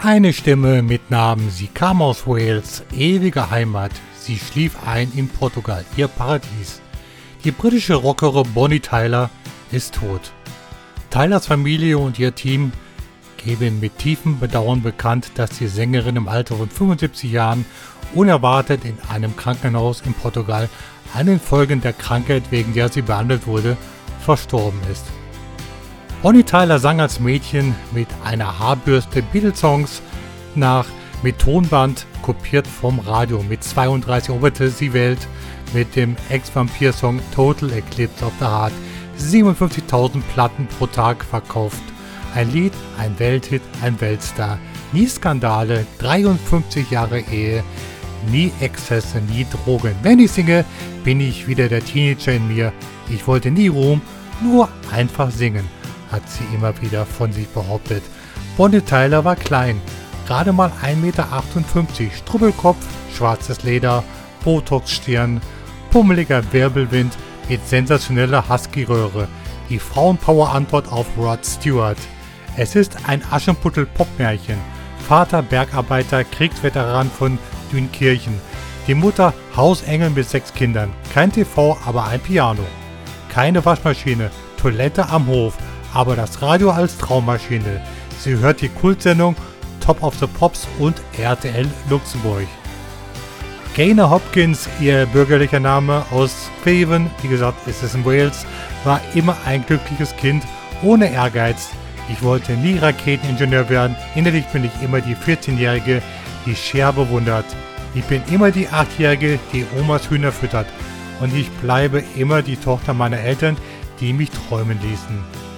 Eine Stimme mit Namen, sie kam aus Wales, ewige Heimat, sie schlief ein in Portugal, ihr Paradies. Die britische Rockerin Bonnie Tyler ist tot. Tylers Familie und ihr Team geben mit tiefem Bedauern bekannt, dass die Sängerin im Alter von 75 Jahren unerwartet in einem Krankenhaus in Portugal an den Folgen der Krankheit, wegen der sie behandelt wurde, verstorben ist. Bonnie Tyler sang als Mädchen mit einer Haarbürste Beatles-Songs nach, mit Tonband kopiert vom Radio. Mit 32 eroberte sie Welt mit dem Ex-Vampir-Song Total Eclipse of the Heart. 57.000 Platten pro Tag verkauft. Ein Lied, ein Welthit, ein Weltstar. Nie Skandale, 53 Jahre Ehe, nie Exzesse, nie Drogen. Wenn ich singe, bin ich wieder der Teenager in mir. Ich wollte nie Ruhm, nur einfach singen, hat sie immer wieder von sich behauptet. Bonnie Tyler war klein, gerade mal 1,58 Meter, Strubbelkopf, schwarzes Leder, Botox-Stirn, pummeliger Wirbelwind mit sensationeller Husky-Röhre. Die Frauenpower-Antwort auf Rod Stewart. Es ist ein Aschenputtel-Pop-Märchen. Vater Bergarbeiter, Kriegsveteran von Dünkirchen. Die Mutter Hausengel mit 6 Kindern. Kein TV, aber ein Piano. Keine Waschmaschine, Toilette am Hof, aber das Radio als Traummaschine. Sie hört die Kultsendung Top of the Pops und RTL Luxemburg. Gaynor Hopkins, ihr bürgerlicher Name, aus Craven, wie gesagt, ist es in Wales, war immer ein glückliches Kind, ohne Ehrgeiz. Ich wollte nie Raketeningenieur werden, innerlich bin ich immer die 14-Jährige, die Cher bewundert. Ich bin immer die 8-Jährige, die Omas Hühner füttert. Und ich bleibe immer die Tochter meiner Eltern, die mich träumen ließen.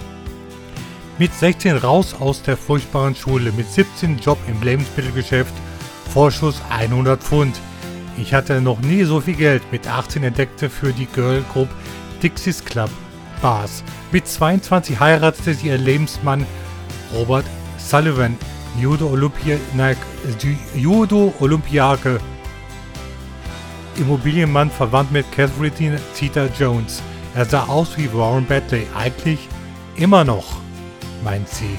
Mit 16 raus aus der furchtbaren Schule, mit 17 Job im Lebensmittelgeschäft, Vorschuss 100 Pfund. Ich hatte noch nie so viel Geld. Mit 18 entdeckte für die Girl Group Dixie's Club Bars. Mit 22 heiratete sie ihren Lebensmann Robert Sullivan, Judo-Olympiake, Immobilienmann, verwandt mit Catherine Zeta-Jones. Er sah aus wie Warren Beatty, eigentlich immer noch, meint sie.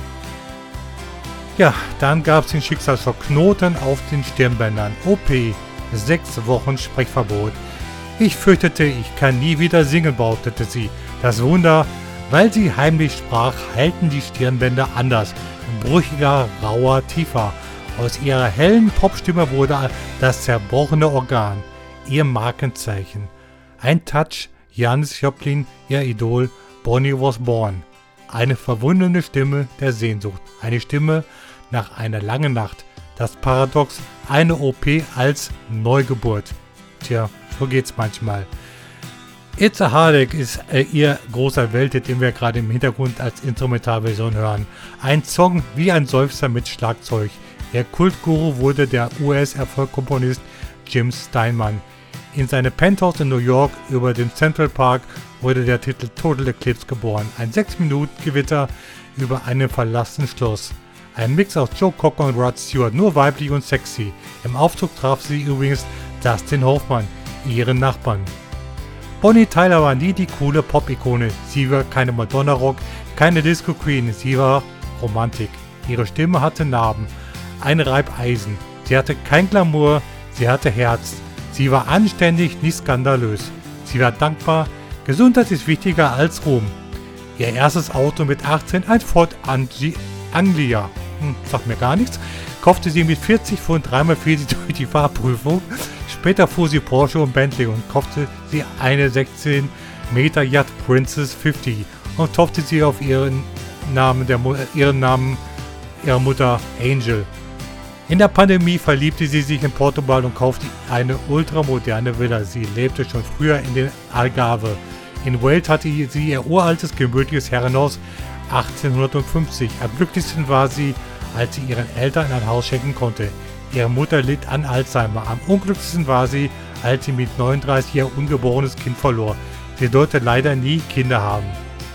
Ja, dann gab es den Schicksalsschock, Knoten auf den Stirnbändern, OP, 6 Wochen Sprechverbot. Ich fürchtete, ich kann nie wieder singen, behauptete sie. Das Wunder, weil sie heimlich sprach, heilten die Stirnbänder anders, brüchiger, rauer, tiefer. Aus ihrer hellen Popstimme wurde das zerbrochene Organ, ihr Markenzeichen. Ein Touch, Janis Joplin, ihr Idol, Bonnie was born. Eine verwundene Stimme der Sehnsucht, eine Stimme nach einer langen Nacht. Das Paradox, eine OP als Neugeburt. Tja, so geht's manchmal. It's a Heartache ist ihr großer Welthit, den wir gerade im Hintergrund als Instrumentalversion hören. Ein Song wie ein Seufzer mit Schlagzeug. Ihr Kultguru wurde der US-Erfolgkomponist Jim Steinman. In seinem Penthouse in New York über dem Central Park wurde der Titel Total Eclipse geboren. Ein 6-Minuten-Gewitter über einem verlassenen Schloss. Ein Mix aus Joe Cocker und Rod Stewart, nur weiblich und sexy. Im Aufzug traf sie übrigens Dustin Hoffman, ihren Nachbarn. Bonnie Tyler war nie die coole Pop-Ikone. Sie war keine Madonna-Rock, keine Disco-Queen, sie war Romantik. Ihre Stimme hatte Narben, ein Reibeisen. Sie hatte kein Glamour, sie hatte Herz. Sie war anständig, nicht skandalös. Sie war dankbar. Gesundheit ist wichtiger als Ruhm. Ihr erstes Auto mit 18, ein Ford Anglia, sagt mir gar nichts, kaufte sie mit 40 Pfund, dreimal fiel sie durch die Fahrprüfung. Später fuhr sie Porsche und Bentley und kaufte sie eine 16 Meter Yacht Princess 50 und taufte sie auf ihren Namen ihrer Mutter Angel. In der Pandemie verliebte sie sich in Portugal und kaufte eine ultramoderne Villa. Sie lebte schon früher in den Algarve. In Wales hatte sie ihr uraltes, gemütliches Herrenhaus 1850. Am glücklichsten war sie, als sie ihren Eltern ein Haus schenken konnte. Ihre Mutter litt an Alzheimer. Am unglücklichsten war sie, als sie mit 39 ihr ungeborenes Kind verlor. Sie durfte leider nie Kinder haben.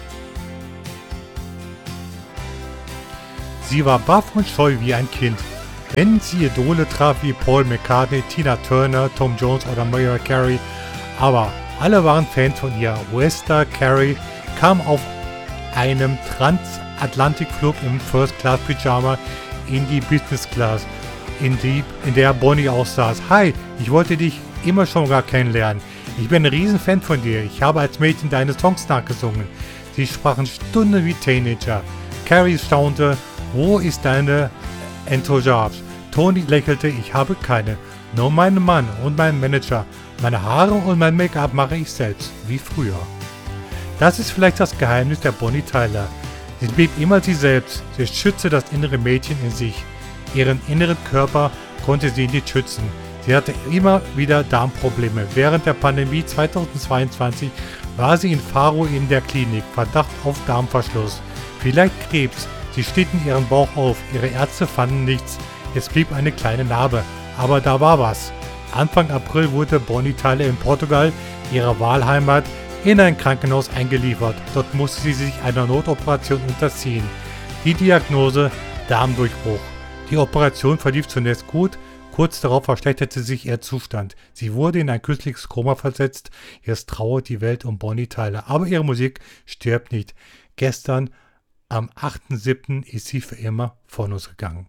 Sie war baff und scheu wie ein Kind. Wenn sie Idole traf wie Paul McCartney, Tina Turner, Tom Jones oder Mariah Carey, aber alle waren Fans von ihr. US-Star Carey kam auf einem Transatlantikflug im First-Class-Pyjama in die Business Class, in der Bonnie auch saß. Hi, ich wollte dich immer schon gar kennenlernen. Ich bin ein Riesenfan von dir. Ich habe als Mädchen deine Songs nachgesungen. Sie sprachen Stunden wie Teenager. Carrie staunte, wo ist deine Entourage? Tony lächelte, ich habe keine. Nur meinen Mann und meinen Manager. Meine Haare und mein Make-up mache ich selbst, wie früher. Das ist vielleicht das Geheimnis der Bonnie Tyler. Sie blieb immer sie selbst. Sie schützte das innere Mädchen in sich. Ihren inneren Körper konnte sie nicht schützen. Sie hatte immer wieder Darmprobleme. Während der Pandemie 2022 war sie in Faro in der Klinik. Verdacht auf Darmverschluss. Vielleicht Krebs. Sie schnitten ihren Bauch auf. Ihre Ärzte fanden nichts. Es blieb eine kleine Narbe. Aber da war was. Anfang April wurde Bonnie Tyler in Portugal, ihrer Wahlheimat, in ein Krankenhaus eingeliefert. Dort musste sie sich einer Notoperation unterziehen. Die Diagnose: Darmdurchbruch. Die Operation verlief zunächst gut. Kurz darauf verschlechterte sich ihr Zustand. Sie wurde in ein künstliches Koma versetzt. Jetzt trauert die Welt um Bonnie Tyler. Aber ihre Musik stirbt nicht. Gestern, am 8.7., ist sie für immer von uns gegangen.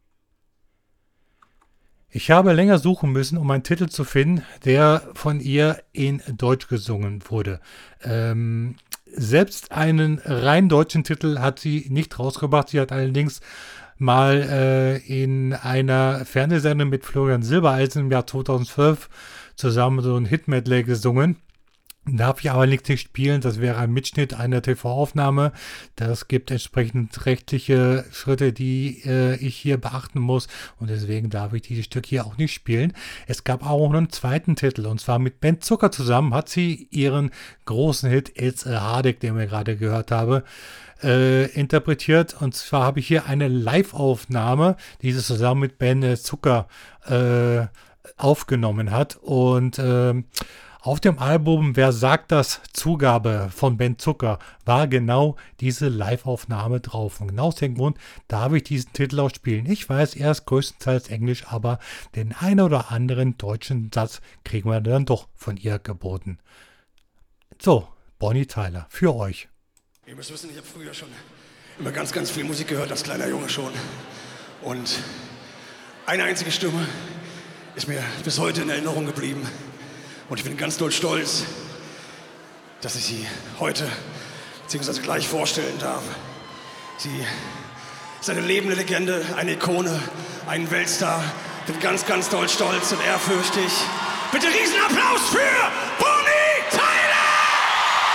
Ich habe länger suchen müssen, um einen Titel zu finden, der von ihr in Deutsch gesungen wurde. Selbst einen rein deutschen Titel hat sie nicht rausgebracht. Sie hat allerdings mal in einer Fernsehsendung mit Florian Silbereisen im Jahr 2012 zusammen so ein Hit-Medley gesungen. Darf ich aber nicht spielen, das wäre ein Mitschnitt einer TV-Aufnahme. Das gibt entsprechend rechtliche Schritte, die ich hier beachten muss, und deswegen darf ich dieses Stück hier auch nicht spielen. Es gab auch noch einen zweiten Titel, und zwar mit Ben Zucker zusammen hat sie ihren großen Hit It's a Heartache, den wir gerade gehört haben, interpretiert. Und zwar habe ich hier eine Live-Aufnahme, die sie zusammen mit Ben Zucker aufgenommen hat, und auf dem Album Wer sagt das? Zugabe von Ben Zucker war genau diese Live-Aufnahme drauf. Und genau aus dem Grund darf ich diesen Titel auch spielen. Ich weiß, er ist größtenteils Englisch, aber den einen oder anderen deutschen Satz kriegen wir dann doch von ihr geboten. So, Bonnie Tyler, für euch. Ihr müsst wissen, ich habe früher schon immer ganz, ganz viel Musik gehört, als kleiner Junge schon. Und eine einzige Stimme ist mir bis heute in Erinnerung geblieben. Und ich bin ganz doll stolz, dass ich sie heute bzw. gleich vorstellen darf. Sie ist eine lebende Legende, eine Ikone, ein Weltstar. Ich bin ganz, ganz doll stolz und ehrfürchtig. Bitte Riesenapplaus für Bonnie!